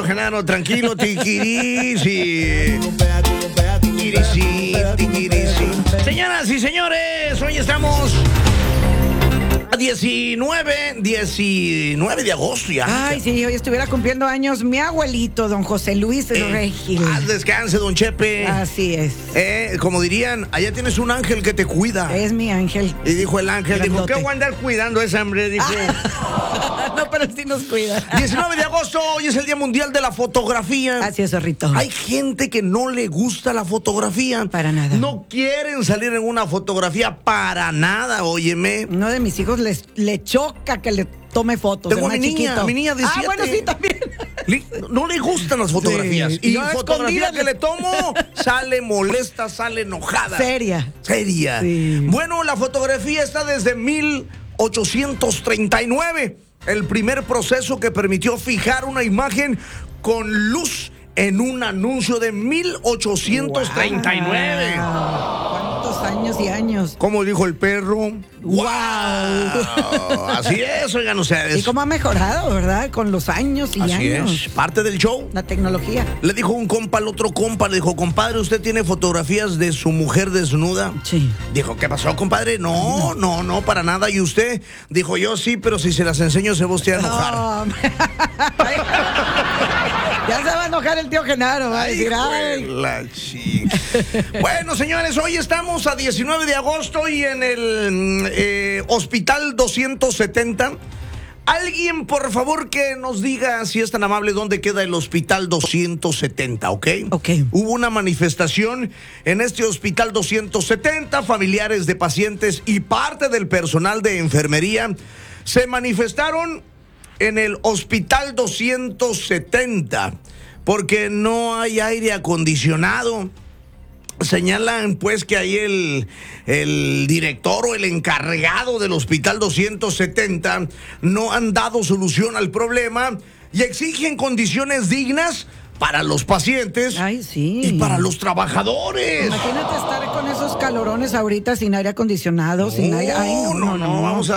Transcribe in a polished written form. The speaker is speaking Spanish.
Genaro, tranquilo, tiquirisi. Tiquirisi, tiquirisi. Señoras y señores, hoy estamos a 19 de agosto ya. Ay, sí, hoy estuviera cumpliendo años mi abuelito, don José Luis Regil. Descanse, don Chepe. Así es. Como dirían, allá tienes un ángel que te cuida. Es mi ángel. Y dijo el ángel, dijo, ¿qué voy a andar cuidando a ese hombre? Dijo. No, pero sí nos cuida. 19 de agosto, hoy es el Día Mundial de la Fotografía. Así es, zorrito. Hay gente que no le gusta la fotografía. Para nada. No quieren salir en una fotografía para nada, óyeme. Uno de mis hijos le choca que le tome fotos. Tengo a mi niña de 7. bueno, sí, también. No le gustan las fotografías. Sí. Y Yo fotografía escondida que le tomo, sale molesta, sale enojada. Seria. Sí. Bueno, la fotografía está desde 1839. El primer proceso que permitió fijar una imagen con luz en un anuncio de 1839. ¿Cuántos años y años? Como dijo el perro. ¡Wow! Así es, oigan ustedes. Y cómo ha mejorado, ¿verdad? Con los años y Así años. es, parte del show. La tecnología. Le dijo un compa al otro compa, le dijo, compadre, ¿usted tiene fotografías de su mujer desnuda? Sí. Dijo, ¿qué pasó, compadre? No, para nada. ¿Y usted? Dijo, yo sí, pero si se las enseño se va usted a enojar. No. Ya se va a enojar el tío Genaro, va a decir, Bueno, señores, hoy estamos a 19 de agosto y en el Hospital 270. Alguien, por favor, que nos diga, si es tan amable, dónde queda el Hospital 270, ¿ok? Ok. Hubo una manifestación en este Hospital 270, familiares de pacientes y parte del personal de enfermería se manifestaron en el Hospital 270 porque no hay aire acondicionado. Señalan pues que ahí el director o el encargado del Hospital 270 no han dado solución al problema y exigen condiciones dignas para los pacientes. Ay, sí. Y para los trabajadores. Imagínate estar con esos calorones ahorita sin aire acondicionado, sin aire. Ay, no, vamos a